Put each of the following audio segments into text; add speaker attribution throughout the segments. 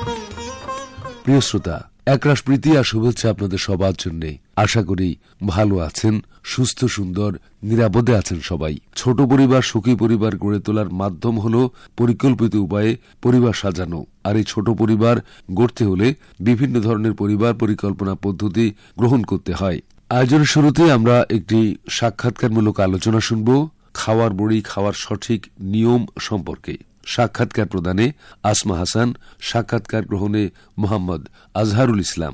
Speaker 1: প্রিয় শ্রোতা, একরাশ প্রীতি আর শুভেচ্ছা আপনাদের সবার জন্য। আশা করি ভালো আছেন, সুস্থ সুন্দর নিরাপদে আছেন সবাই। ছোট পরিবার সুখী পরিবার গড়ে তোলার মাধ্যম হলো পরিকল্পিত উপায়ে পরিবার সাজানো। আর এই ছোট পরিবার গড়তে হলে বিভিন্ন ধরনের পরিবার পরিকল্পনা পদ্ধতি গ্রহণ করতে হয়। আয়োজনের শুরুতে আমরা একটি সাক্ষাৎকারমূলক আলোচনা শুনব খাওয়ার বড়ি খাওয়ার সঠিক নিয়ম সম্পর্কে। সাক্ষাৎকার প্রদানে আসমা হাসান, সাক্ষাৎকার গ্রহণে মোহাম্মদ আজহারুল ইসলাম।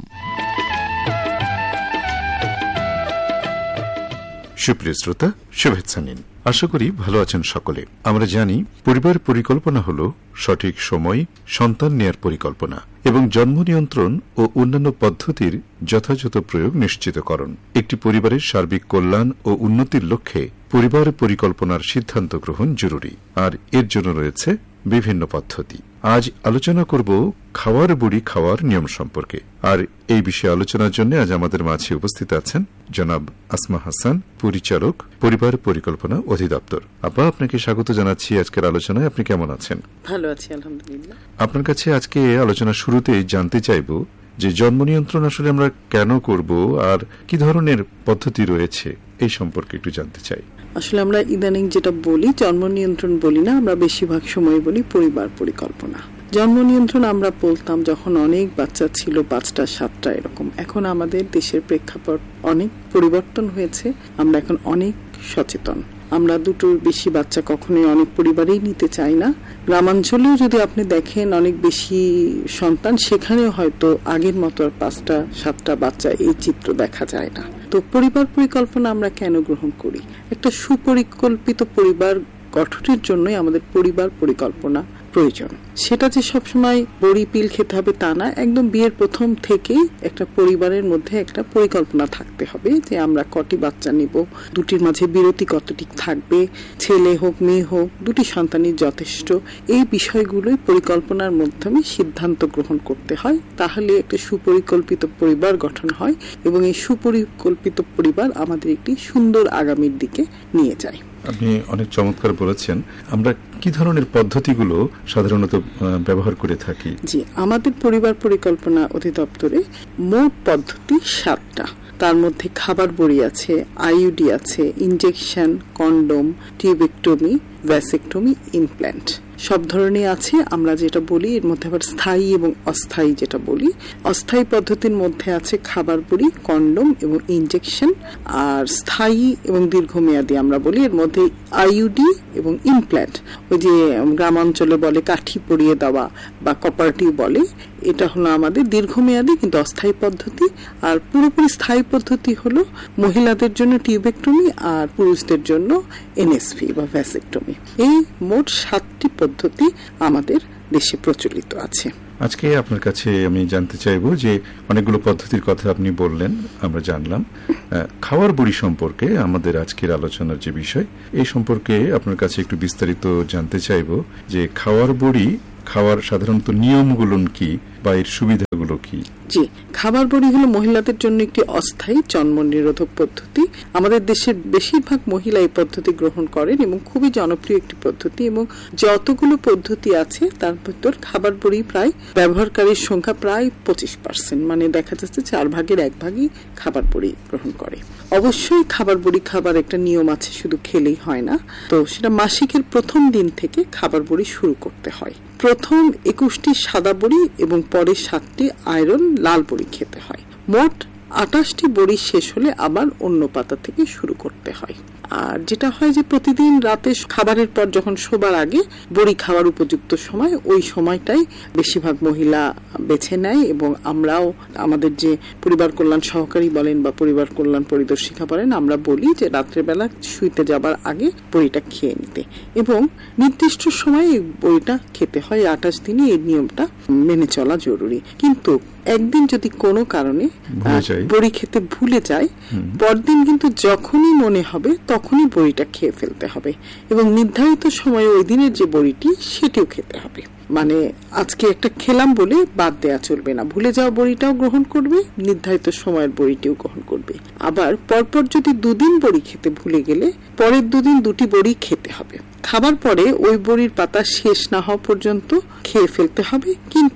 Speaker 2: সুপ্রিয় শ্রোতা, শুভেচ্ছা নিন। আশা করি ভালো আছেন সকলে। আমরা জানি পরিবার পরিকল্পনা হল সঠিক সময় সন্তান নেয়ার পরিকল্পনা এবং জন্ম নিয়ন্ত্রণ ও অন্যান্য পদ্ধতির যথাযথ প্রয়োগ নিশ্চিতকরণ। একটি পরিবারের সার্বিক কল্যাণ ও উন্নতির লক্ষ্যে পরিবার পরিকল্পনার সিদ্ধান্ত গ্রহণ জরুরি, আর এর জন্য রয়েছে বিভিন্ন পদ্ধতি। আজ আলোচনা করব খাওয়ার বড়ি খাওয়ার নিয়ম সম্পর্কে। আর এই বিষয়ে আলোচনার জন্য আজ আমাদের মাঝে উপস্থিত আছেন জনাব আসমা হাসান, পরিচালক, পরিবার পরিকল্পনা অধিদপ্তর। আপা, আপনাকে স্বাগত জানাচ্ছি আজকের আলোচনায়। আপনি কেমন আছেন?
Speaker 3: ভালো আছি, আলহামদুলিল্লাহ।
Speaker 2: আপনার কাছে আজকে আলোচনা শুরুতে জানতে চাইব যে জন্ম নিয়ন্ত্রণ আসলে আমরা কেন করব আর কি ধরনের পদ্ধতি রয়েছে, এই সম্পর্কে একটু জানতে চাই।
Speaker 3: আসলে আমরা ইদানিং যেটা বলি জন্ম নিয়ন্ত্রণ বলি না, আমরা বেশিরভাগ সময় বলি পরিবার পরিকল্পনা। জন্ম নিয়ন্ত্রণ আমরা বলতাম যখন অনেক বাচ্চা ছিল, 5টা 7টা এরকম। এখন আমাদের দেশের প্রেক্ষাপট অনেক পরিবর্তন হয়েছে, আমরা এখন অনেক সচেতন। আমরা দুটোর বেশি বাচ্চা কখনোই অনেক পরিবারেই নিতে চাই না। গ্রামাঞ্চলেও যদি আপনি দেখেন অনেক বেশি সন্তান, সেখানেও হয়তো আগের মতো আর 5টা 7টা বাচ্চা এই চিত্র দেখা যায় না। তো পরিবার পরিকল্পনা আমরা কেন গ্রহণ করি? একটা সুপরিকল্পিত পরিবার গঠনের জন্যই আমাদের পরিবার পরিকল্পনা প্রয়োজন। সেটা যে সবসময় বড়ি পিল খেতে হবে তা না, একদম বিয়ের প্রথম থেকেই একটা পরিবারের মধ্যে একটা পরিকল্পনা থাকতে হবে যে আমরা কটি বাচ্চা নিব, দুটির মাঝে বিরতি কতটি থাকবে, ছেলে হোক মেয়ে হোক, দুটি সন্তানই যথেষ্ট। এই বিষয়গুলোই পরিকল্পনার মাধ্যমে সিদ্ধান্ত গ্রহণ করতে হয়, তাহলে একটা সুপরিকল্পিত পরিবার গঠন হয় এবং এই সুপরিকল্পিত পরিবার আমাদের একটি সুন্দর আগামীর দিকে নিয়ে যায়।
Speaker 2: আপনি অনেক চমৎকার বলেছেন। আমরা কি ধরনের পদ্ধতিগুলো সাধারণত ব্যবহার করে থাকি?
Speaker 3: জি, আমাদের পরিবার পরিকল্পনা অধিদপ্তরে মোট পদ্ধতি 7টা। তার মধ্যে খাবার বড়ি আছে, আইইউডি আছে, injection, condom, tubectomy, vasectomy, implant সব ধরনের আছে। আমরা যেটা বলি এর মধ্যে আবার স্থায়ী এবং অস্থায়ী যেটা বলি। অস্থায়ী পদ্ধতির মধ্যে আছে খাবার বড়ি, কন্ডোম এবং ইনজেকশন। আর স্থায়ী এবং দীর্ঘমেয়াদী আমরা বলি এর মধ্যে আইইউডি এবং ইমপ্ল্যান্ট। ওই যে গ্রামাঞ্চলে বলে কাঠি পরিয়ে দেওয়া বা কপারটিভ বলে, এটা হলো আমাদের দীর্ঘমেয়াদী কিন্তু অস্থায়ী পদ্ধতি। আর পুরোপুরি স্থায়ী পদ্ধতি হলো মহিলাদের জন্য টিউবেক্টমি আর পুরুষদের জন্য এনএসভি বা ভ্যাসেক্টমি। এই মোট 7টি পদ্ধতি আমাদের দেশে প্রচলিত আছে।
Speaker 2: আজকে আপনার কাছে আমি জানতে চাইব যে অনেকগুলো পদ্ধতির কথা আপনি বললেন, আমরা জানলাম। খাওয়ার বড়ি সম্পর্কে আমাদের আজকের আলোচনার যে বিষয়, এই সম্পর্কে আপনার কাছে একটু বিস্তারিত জানতে চাইব যে খাওয়ার বড়ি খাওয়ার সাধারণত নিয়মগুলো কি বা এর সুবিধাগুলো কি?
Speaker 3: জি, খাবার বড়ি হলো মহিলাদের জন্য একটি অস্থায়ী জন্ম নিরোধক পদ্ধতি। আমাদের দেশের বেশিরভাগ মহিলা এই পদ্ধতি গ্রহণ করেন এবং খুবই জনপ্রিয় একটি পদ্ধতি। এবং যতগুলো পদ্ধতি আছে তার ভিতর খাবার বড়ি প্রায় ব্যবহারকারীর সংখ্যা প্রায় 25%, মানে দেখা যাচ্ছে 4 ভাগের 1 ভাগই খাবার বড়ি গ্রহণ করে। অবশ্যই খাবার বড়ি খাবার একটা নিয়ম আছে, শুধু খেলেই হয় না। তো সেটা মাসিকের প্রথম দিন থেকে খাবার বড়ি শুরু করতে হয়। প্রথম 21টি সাদা বড়ি এবং পরে 7টি আয়রন লাল বড়ি খেতে হয়। মোট 28টি বড়ি শেষ হলে আবার অন্য পাতা থেকে শুরু করতে হয়। আর যেটা হয় যে প্রতিদিন রাতে খাবারের পর যখন শোবার আগে বড়ি খাওয়ার উপযুক্ত সময়, ওই সময়টাই বেশিরভাগ মহিলা বেছে নেয় এবং আমরাও আমাদের যে পরিবার কল্যাণ সহকারী বলেন বা পরিবার কল্যাণ পরিদর্শিকা বলেন, আমরা বলি যে রাত্রেবেলা শুইতে যাবার আগে বড়িটা খেয়ে নিতে এবং নির্দিষ্ট সময়ে এই বড়িটা খেতে হয়। 28 দিনই এই নিয়মটা মেনে চলা জরুরি। কিন্তু একদিন যদি কোনো কারণে বড়ি খেতে ভুলে যায়, পরদিন কিন্তু যখনই মনে হবে তখনই বড়িটা খেয়ে ফেলতে হবে এবং নির্ধারিত সময়ে ওই দিনের যে বড়িটি সেটিও খেতে হবে। মানে আজকে একটা খেলাম বলে বাদ দেয়া চলবে না, ভুলে যাওয়া বড়িটাও গ্রহণ করবে, নির্ধারিত সময়ের বড়িটিও গ্রহণ করবে। আবার পরপর যদি 2 দিন বড়ি খেতে ভুলে গেলে পরের 2 দিন 2টি বড়ি খেতে হবে। খাবার পরে ওই বড়ির পাতা শেষ না হওয়া পর্যন্ত খেয়ে ফেলতে হবে, কিন্তু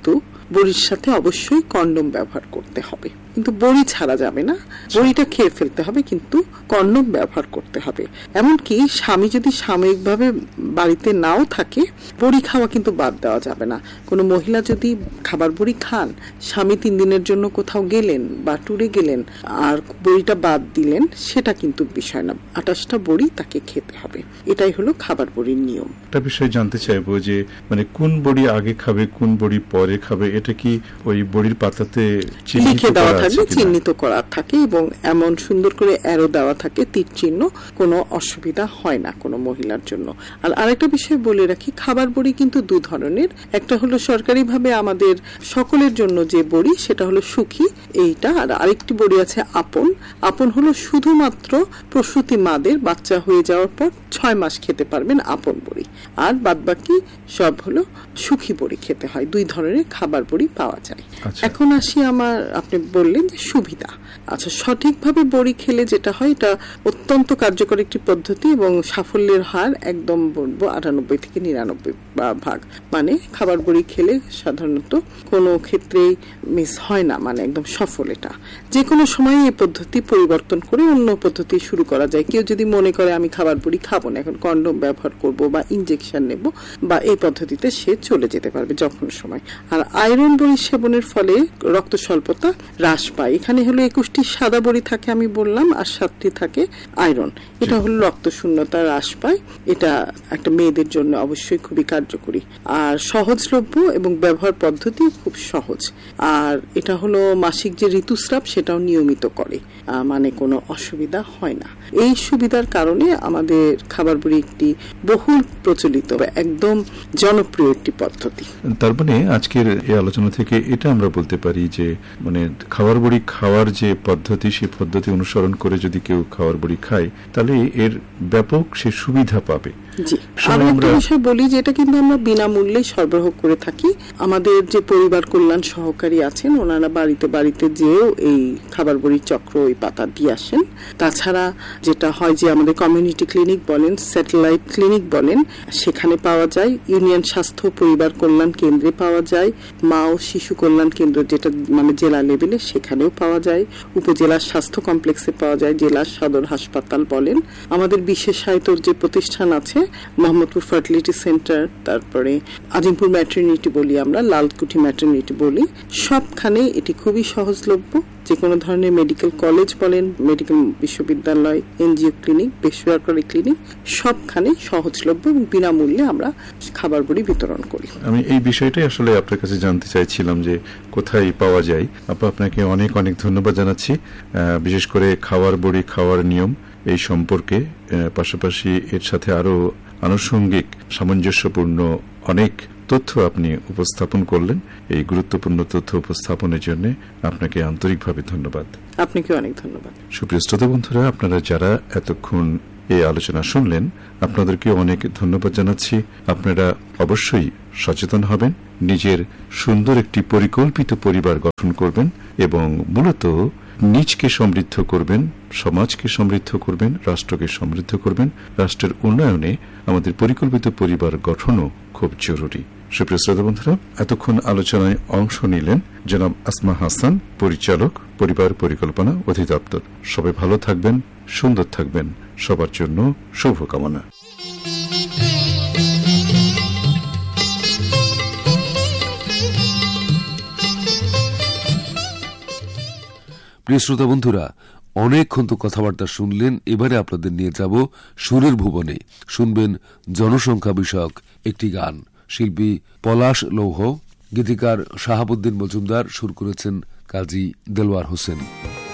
Speaker 3: বড়ির সাথে অবশ্যই কন্ডোম ব্যবহার করতে হবে, কিন্তু বড়ি ছাড়া যাবে না, বড়িটা খেয়ে ফেলতে হবে, কিন্তু কন্ডোম ব্যবহার করতে হবে। এমনকি স্বামী যদি সাময়িকভাবে বাড়িতে নাও থাকে, বড়ি খাওয়া কিন্তু বাদ দেওয়া যাবে না। কোনো মহিলা যদি খাবার বড়ি খান, স্বামী 3 দিনের জন্য কোথাও গেলেন বা ট্যুরে গেলেন আর বড়িটা বাদ দিলেন, সেটা কিন্তু বিষয় না। 28টা বড়ি তাকে খেতে হবে, এটাই হলো খাবার বড়ির নিয়ম।
Speaker 2: একটা বিষয় জানতে চাইবো যে মানে কোন বড়ি আগে খাবে, কোন বড়ি পরে খাবে, এটা কি ওই বড়ির পাতাতে
Speaker 3: লিখে দেওয়া থাকবে, চিহ্নিত করা থাকে এবং এমন সুন্দর করে অ্যারো দেওয়া থাকে, তীর চিহ্ন, কোনো অসুবিধা হয় না কোনো মহিলার জন্য। আর আরেকটা বিষয় বলে রাখি, খাবার বড়ি কিন্তু 2 ধরনের। একটা হলো সরকারিভাবে আমাদের সকলের জন্য যে বড়ি, সেটা হলো সুখী, এইটা। আর আরেকটি বড়ি আছে আপন। আপন হলো শুধুমাত্র প্রসূতি মাদের বাচ্চা হয়ে যাওয়ার পর 6 মাস খেতে পারবেন আপন বড়ি, আর বাদবাকি সব হলো সুখী বড়ি খেতে হয়। 2 ধরনের খাবার বড়ি পাওয়া যায়। এখন আসি আপনি বললেন যে সুবিধা। আচ্ছা, সঠিকভাবে বড়ি খেলে যেটা হয়, এটা অত্যন্ত কার্যকর একটি পদ্ধতি এবং সাফল্যের হার একদম বলবো 98 থেকে 99 ভাগ। মানে খাবার বড়ি খেলে সাধারণত কোনো ক্ষেত্রেই মিস হয় না, মানে একদম সফল। এটা যে কোনো সময় এই পদ্ধতি পরিবর্তন করে অন্য পদ্ধতি শুরু করা যায়। কেউ যদি মনে করে আমি খাবার বড়ি খাবো না, এখন কন্ডোম ব্যবহার করব বা ইনজেকশন নেব, বা এই পদ্ধতিতে সে চলে যেতে পারবে যখন সময়। আর আয়রন বড়ি সেবনের ফলে রক্ত স্বল্পতা হ্রাস পায়। এখানে হলো 21টি সাদা বড়ি থাকে আমি বললাম, আর 7টি থাকে আয়রন। এটা হলো রক্ত শূন্যতা হ্রাস পায়। এটা একটা মেয়েদের জন্য অবশ্যই খুবই কার্যকরী আর সহজলভ্য এবং ব্যবহার পদ্ধতি খুব সহজ। আর এটা হলো মাসিক যে ঋতুস্রাব সেটাও নিয়মিত করে, মানে কোনো অসুবিধা হয় না। এই সুবিধার কারণে আমাদের খাবার বড়ি একটি বহুল প্রচলিত, একদম জনপ্রিয় একটি পদ্ধতি।
Speaker 2: তার মানে আজকের এই আলোচনা থেকে এটা আমরা বলতে পারি যে মানে খাবার বড়ি খাওয়ার যে পদ্ধতি, সেই পদ্ধতি অনুসরণ করে যদি কেউ খাবার বড়ি খায়, তাহলে এর ব্যাপক সে সুবিধা পাবে।
Speaker 3: জি, আর একটা বিষয় বলি যে এটা কিন্তু আমরা বিনামূল্যে সরবরাহ করে থাকি। আমাদের যে পরিবার কল্যাণ সহকারী আছেন, ওনারা বাড়িতে বাড়িতে যেও এই খাবার বড়ি চক্র ওই পাতা দিয়ে আসেন। তাছাড়া যেটা হয় যে আমাদের কমিউনিটি ক্লিনিক বলেন, স্যাটেলাইট ক্লিনিক বলেন, সেখানে পাওয়া যায়। ইউনিয়ন স্বাস্থ্য পরিবার কল্যাণ কেন্দ্রে পাওয়া যায়। মা ও শিশু কল্যাণ কেন্দ্র যেটা মানে জেলা লেভেলে, সেখানেও পাওয়া যায়। উপজেলা স্বাস্থ্য কমপ্লেক্সে পাওয়া যায়, জেলা সদর হাসপাতাল বলেন। আমাদের বিশেষায়িত যে প্রতিষ্ঠান আছে, মোহাম্মদপুর ফার্টিলিটি সেন্টার, তারপরে আজিমপুর ম্যাটারনিটি বলি আমরা, লালকুঠি ম্যাটারনিটি বলি, সবখানে এটি খুবই সহজলভ্য। যে কোনো ধরনের মেডিকেল কলেজ বলেন, মেডিকেল বিশ্ববিদ্যালয়, এনজিও ক্লিনিক, বেসরকারি ক্লিনিক, সবখানে সহজলভ্য এবং বিনামূল্যে আমরা খাবার বড়ি বিতরণ করি।
Speaker 2: আমি এই বিষয়টাই আসলে আপনার কাছে জানতে চাইছিলাম যে কোথায় পাওয়া যায়। আপনাকে অনেক অনেক ধন্যবাদ জানাচ্ছি, বিশেষ করে খাবার বড়ি খাওয়ার নিয়ম এই সম্পর্কে, পাশাপাশি এর সাথে আরো আনুষঙ্গিক সামঞ্জস্যপূর্ণ অনেক তথ্য আপনি উপস্থাপন করলেন। এই গুরুত্বপূর্ণ তথ্য উপস্থাপনের জন্য আপনাকে আন্তরিকভাবে ধন্যবাদ।
Speaker 3: আপনাকে অনেক ধন্যবাদ।
Speaker 2: সুপ্রিয় শ্রোতা বন্ধুরা, আপনারা যারা এতক্ষণ এই আলোচনা শুনলেন, আপনাদেরকে অনেক ধন্যবাদ জানাচ্ছি। আপনারা অবশ্যই সচেতন হবেন, নিজের সুন্দর একটি পরিকল্পিত পরিবার গঠন করবেন এবং মূলত নিজকে সমৃদ্ধ করবেন, সমাজকে সমৃদ্ধ করবেন, রাষ্ট্রকে সমৃদ্ধ করবেন। রাষ্ট্রের উন্নয়নে আমাদের পরিকল্পিত পরিবার গঠনও খুব জরুরি। সুপ্রিয় শ্রোতা বন্ধুরা, এতক্ষণ আলোচনায় অংশ নিলেন জনাব আসমা হাসান, পরিচালক, পরিবার পরিকল্পনা অধিদপ্তর। সবাই ভালো থাকবেন, সুন্দর থাকবেন, সবার জন্য শুভকামনা।
Speaker 1: প্রিয় শ্রোতা বন্ধুরা, অনেকক্ষণ তো কথাবার্তা শুনলেন। এবারে আপনাদের নিয়ে যাব সুরের ভুবনে। শুনবেন জনসংখ্যা বিষয়ক একটি গান। শিল্পী পলাশ লৌহ, গীতিকার শাহাবুদ্দিন মজুমদার, সুর করেছেন কাজী দেলোয়ার হোসেন।